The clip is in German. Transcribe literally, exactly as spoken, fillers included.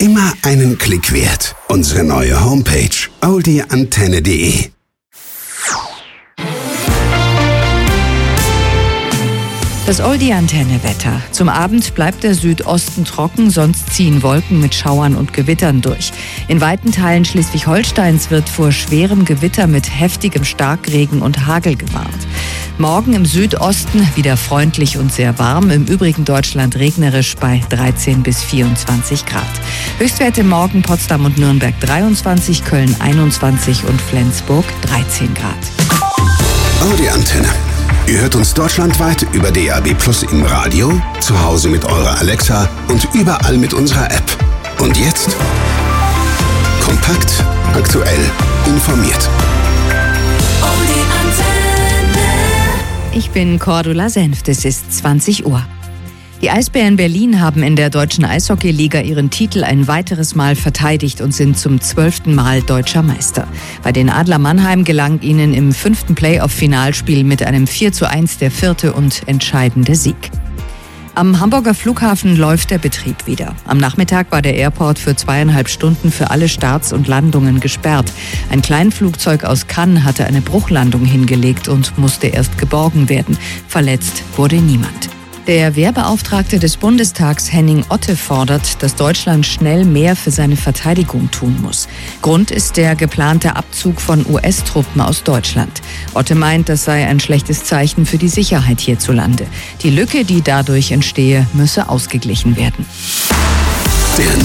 Immer einen Klick wert. Unsere neue Homepage audioantenne punkt de. Das Oldie-Antenne-Wetter. Zum Abend bleibt der Südosten trocken, sonst ziehen Wolken mit Schauern und Gewittern durch. In weiten Teilen Schleswig-Holsteins wird vor schwerem Gewitter mit heftigem Starkregen und Hagel gewarnt. Morgen im Südosten wieder freundlich und sehr warm, im übrigen Deutschland regnerisch bei dreizehn bis vierundzwanzig Grad. Höchstwerte morgen Potsdam und Nürnberg dreiundzwanzig, Köln einundzwanzig und Flensburg dreizehn Grad. Audioantenne. Ihr hört uns deutschlandweit über D A B Plus im Radio, zu Hause mit eurer Alexa und überall mit unserer App. Und jetzt kompakt, aktuell, informiert. Ich bin Cordula Senft, es ist zwanzig Uhr. Die Eisbären Berlin haben in der deutschen Eishockeyliga ihren Titel ein weiteres Mal verteidigt und sind zum zwölften Mal deutscher Meister. Bei den Adler Mannheim gelang ihnen im fünften Playoff-Finalspiel mit einem vier zu eins der vierte und entscheidende Sieg. Am Hamburger Flughafen läuft der Betrieb wieder. Am Nachmittag war der Airport für zweieinhalb Stunden für alle Starts und Landungen gesperrt. Ein Kleinflugzeug aus Cannes hatte eine Bruchlandung hingelegt und musste erst geborgen werden. Verletzt wurde niemand. Der Wehrbeauftragte des Bundestags Henning Otte fordert, dass Deutschland schnell mehr für seine Verteidigung tun muss. Grund ist der geplante Abzug von U S-Truppen aus Deutschland. Otte meint, das sei ein schlechtes Zeichen für die Sicherheit hierzulande. Die Lücke, die dadurch entstehe, müsse ausgeglichen werden. Der